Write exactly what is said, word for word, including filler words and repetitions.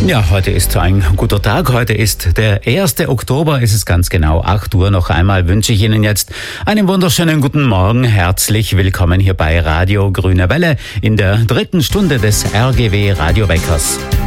Ja, heute ist so ein guter Tag. Heute ist der erste Oktober, ist es ganz genau acht Uhr. Noch einmal wünsche ich Ihnen jetzt einen wunderschönen guten Morgen. Herzlich willkommen hier bei Radio Grüne Welle in der dritten Stunde des R G W Radioweckers.